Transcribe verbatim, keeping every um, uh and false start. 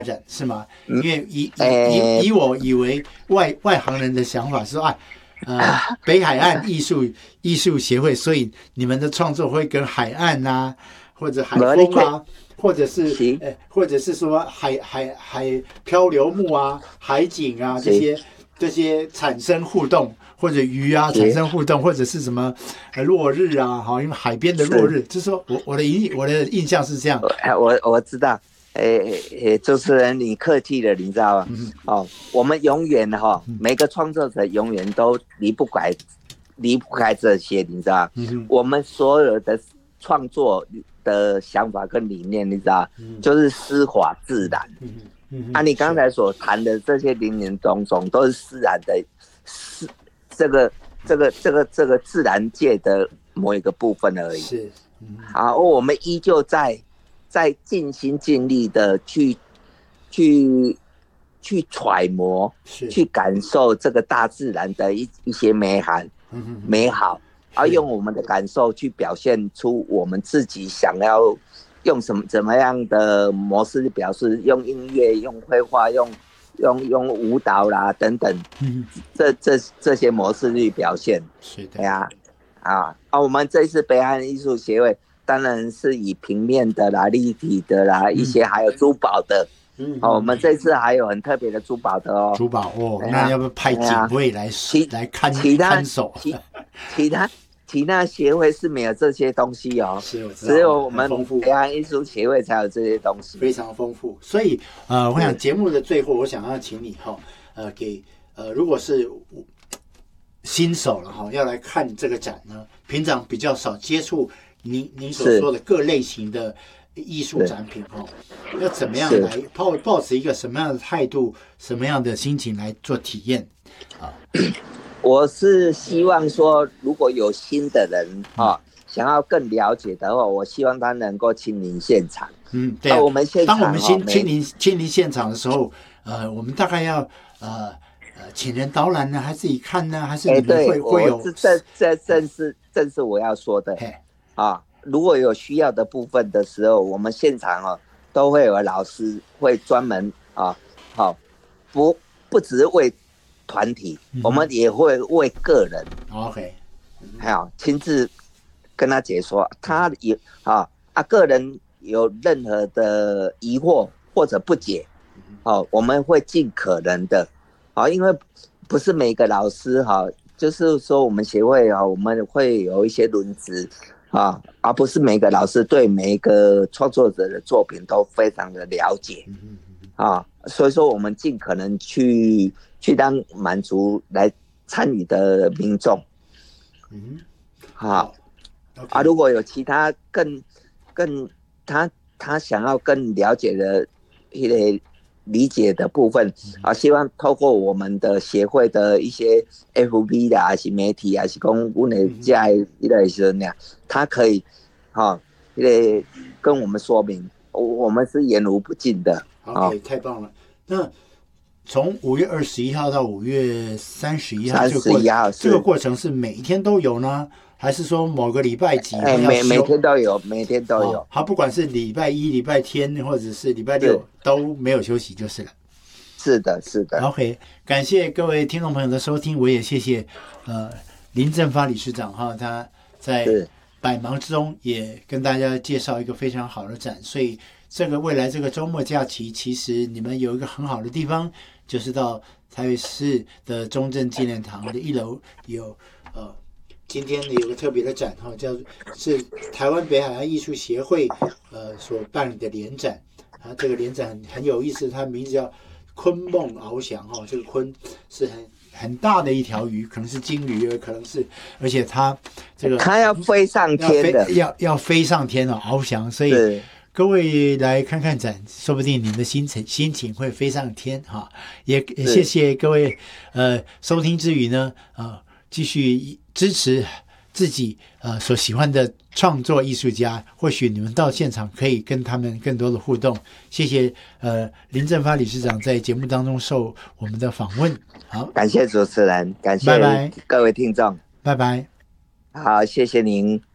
展是吗？因为以以诶以以我以为外外行人的想法是说，啊，呃，北海岸艺术艺术协会，所以你们的创作会跟海岸啊，或者海无你去风啊，或者是是呃，或者是说海海海漂流木啊、海景啊这是些这些产生互动，或者鱼啊产是生互动，或者是什么呃落日啊，好，因为海边的落日，就是说我我的印我的印象是这样。 我我知道，诶诶，主持人你客气了，你知道吗？ 嗯哦，我们永远哈，每个创作者永远都离不开离不开这些，你知道？ 嗯我们所有的创作的想法跟理念，你知道， 嗯就是丝滑自然。 嗯嗯啊，你刚才所谈的这些林林总总，都是自然的，是这个这个这个这个自然界的某一个部分而已。 是，嗯好，我们依旧在在尽心尽力的去去去揣摩， 是， 去感受这个大自然的一一些美好嗯嗯美好，而用我们的感受去表现出我们自己想要用什么怎么样的模式表示，用音乐、用绘画、用用用舞蹈啦等等， 嗯， 这这这些模式去表现。 是的， 对呀，啊啊，我们这次北岸艺术协会当然是以平面的啦、立体的啦，一些还有珠宝的。 嗯， 哦，我们这次还有很特别的珠宝的哦。 珠宝哦， 哎呀那要不派警卫来其来看其他看守？ 其其他其他协会是没有这些东西哦， 是，我知道， 只有我们很丰富北岸艺术协会才有这些东西。 非常丰富。所以呃，我想节目的最后，我想要请你哈，呃，给呃，如果是新手了哈，要来看这个展呢，平常比较少接触您您所说的各类型的艺术展品哈，要怎么样来抱抱持一个什么样的态度、什么样的心情来做体验啊？ 我是希望说，如果有新的人啊、哦，想要更了解的话，我希望他能够亲临现场。 嗯，对、啊。 我们现场当我们亲亲临亲临现场的时候，呃，我们大概要呃呃请人导览呢，还是自己看呢，还是你们会、欸、会有？ 这这正是正是我要说的啊。如果有需要的部分的时候，我们现场哦都会有老师会专门啊，好、哦、不不只是为团体，嗯、我们也会为个人 ，OK， 还有亲自跟他解说，他也啊啊个人有任何的疑惑或者不解，哦，我们会尽可能的，啊，因为不是每个老师哈、啊，就是说我们协会啊，我们会有一些轮值。啊，而不是每个老师对每一个创作者的作品都非常的了解，啊，所以说我们尽可能去去让满足来参与的民众，嗯，好，啊，如果有其他更更他他想要更了解的一些理解的部分啊，希望透过我们的协会的一些 F B 的还是媒体还是讲我们在一类是那样，他可以哈，呃跟我们说明，我们是言无不尽的。 OK， 太棒了。那从五月二十一号到五月三十一号， 三十一号这个过程是每一天都有呢，还是说某个礼拜几要休？ 每每天都有，每天都有。 它、哦、不管是礼拜一、礼拜天或者是礼拜六都没有休息就是了。 是的，是的。 OK， 感谢各位听众朋友的收听，我也谢谢呃林正发理事长哈，他在百忙之中也跟大家介绍一个非常好的展，所以这个未来这个周末假期，其实你们有一个很好的地方，就是到台北市的中正纪念堂的一楼有呃。今天有个特别的展哈，叫是台湾北海岸艺术协会呃所办理的联展啊，这个联展很很有意思，它名字叫鲲梦翱翔哈，这个鲲是很很大的一条鱼，可能是金鱼，可能是，而且它这个它要飞上天的， 要要飞上天哦，翱翔，所以各位来看看展，说不定你的心情心情会飞上天哈。也也谢谢各位呃收听之余呢呃继续支持自己呃所喜欢的创作艺术家，或许你们到现场可以跟他们更多的互动。谢谢呃林正发理事长在节目当中受我们的访问。好， 感谢主持人，感谢各位听众， 拜拜。 好，谢谢您。